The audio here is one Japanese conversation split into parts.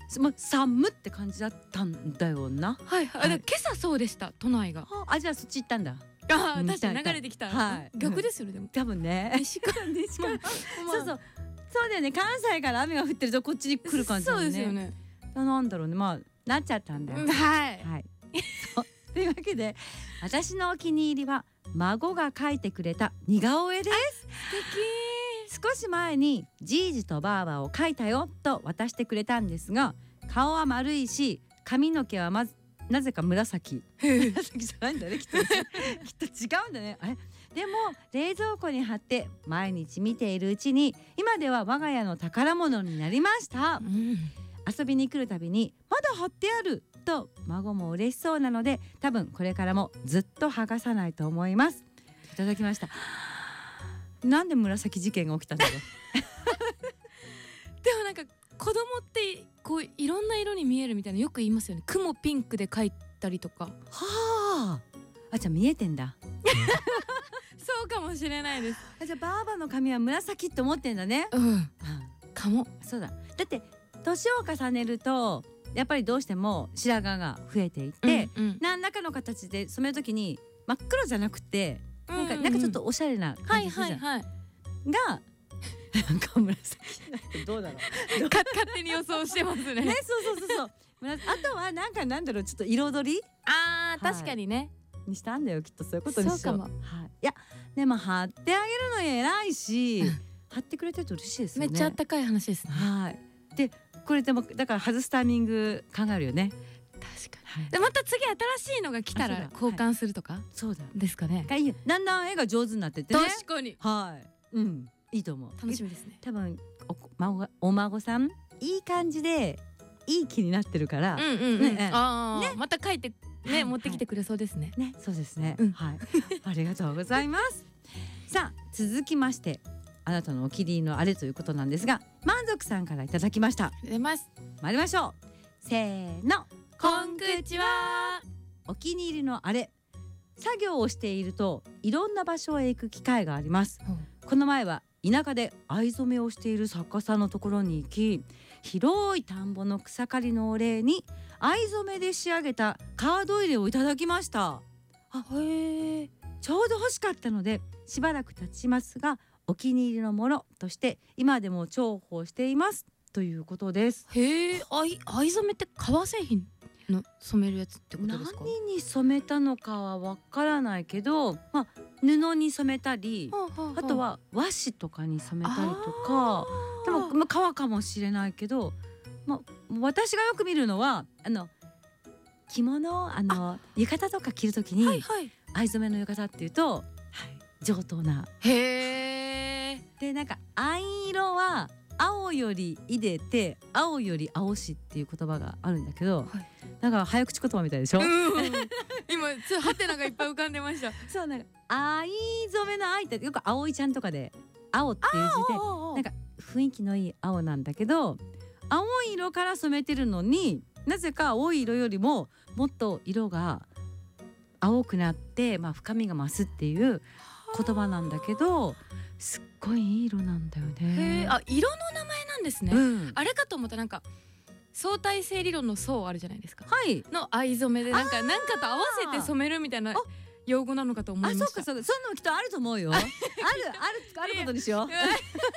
もう寒って感じだったんだよな。 はいはい、今朝そうでした都内が。 あ、じゃあそっち行ったんだ。 あ、確かに流れてきた。 はい、 逆ですよねでも。 多分ね。西からそうそうそうだよね。関西から雨が降ってるとこっちに来る感じだよね。 そうですよね。 なんだろうね、まあなっちゃったんだよ。 はいはい。というわけで私のお気に入りは孫が描いてくれた似顔絵です。 素敵。少し前にじいじとばあばを描いたよと渡してくれたんですが、顔は丸いし髪の毛はなぜか紫紫じゃないんだねきっと違うんだね。あれでも冷蔵庫に貼って毎日見ているうちに今では我が家の宝物になりました、遊びに来るたびにまだ貼ってあると孫も嬉しそうなので、多分これからもずっと剥がさないと思います。いただきました。なんで紫事件が起きたんだろうでもなんか子供ってこういろんな色に見えるみたいなよく言いますよね。雲ピンクで描いたりとか。 はあ、じゃあ見えてんだそうかもしれないです。 じゃあばあばの髪は紫って思ってんだね。 かも。 そうだ。だって年を重ねるとやっぱりどうしても白髪が増えていて、何らかの形で染めるときに真っ黒じゃなくてなんかちょっとおしゃれな感じするじゃん。がなんか紫どうだろう勝手に予想してますね。 そうあとはなんだろう、ちょっと彩り確かにねにしたんだよきっと。そういうことにしよう。 そうかも。 いやでも貼ってあげるの偉いし、貼ってくれてると嬉しいですよね。 めっちゃあったかい話ですね。 でこれでもだから外すタイミング考えるよね。 確かに。でまた次新しいのが来たら交換するとか。 そうだですかね。 だんだん絵が上手になってってね。 確かに。 いいと思う。 楽しみですね。 多分お孫さんいい感じでいい気になってるから、 また書いてね持ってきてくれそうですね。 そうですね。ありがとうございます。さあ続きましてあなたのお気に入りのあれということなんですが、満足さんからいただきました。 出ます。 参りましょう。せーの。 こんくちは。 お気に入りのあれ。作業をしているといろんな場所へ行く機会があります。この前は田舎で藍染めをしている作家さんのところに行き、広い田んぼの草刈りのお礼に藍染めで仕上げたカード入れをいただきました。ちょうど欲しかったのでしばらく経ちますがお気に入りのものとして今でも重宝していますということです。 藍染めって革製品の染めるやつってことですか？ 何に染めたのかはわからないけど、布に染めたり、あとは和紙とかに染めたりとか、でも革かもしれないけど、私がよく見るのは着物浴衣とか着るときに藍染めの浴衣っていうと上等な。でなんか藍色は青よりいでて青より青しっていう言葉があるんだけど、なんか早口言葉みたいでしょ。 今ハテナがいっぱい浮かんでました。 そう、なんか藍染めの藍ってよく葵ちゃんとかで青っていう字でなんか雰囲気のいい青なんだけど、青い色から染めてるのになぜか青い色よりももっと色が青くなって、深みが増すっていう言葉なんだけど、すっごいいい色なんだよね。 色の名前なんですね。あれかと思った。なんか相対性理論の層あるじゃないですか。の藍染めでなんかと合わせて染めるみたいな用語なのかと思いました。 そういうのもきっとあると思うよ。あることにしよう。色の名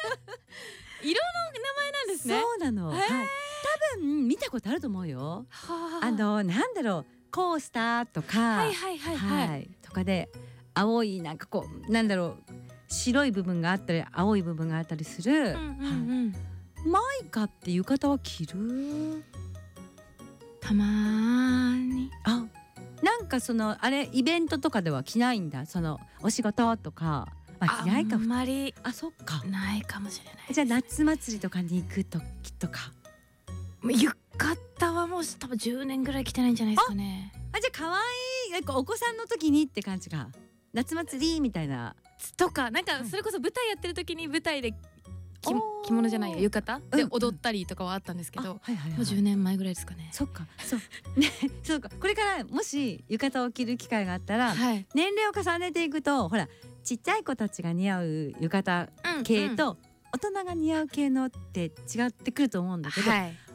前なんですね。そうなの。多分見たことあると思うよ。なんだろう、コースターとかとかで青いなんかこうなんだろう、白い部分があったり青い部分があったりする。マイカって浴衣は着る？ たまに。 なんかあれイベントとかでは着ないんだ。お仕事とか着ないか。 あんまりそっか、 ないかもしれない。 じゃあ夏祭りとかに行くときとか。 浴衣はもう多分10年ぐらい着てないんじゃないですかね。 じゃあ可愛い、なんかお子さんの時にって感じか。夏祭りみたいなとか、なんかそれこそ舞台やってる時に舞台で着物じゃないや浴衣で踊ったりとかはあったんですけど、もう10年前ぐらいですかね。 そっか、そうか。これからもし浴衣を着る機会があったら、年齢を重ねていくとほらちっちゃい子たちが似合う浴衣系と大人が似合う系のって違ってくると思うんだけど、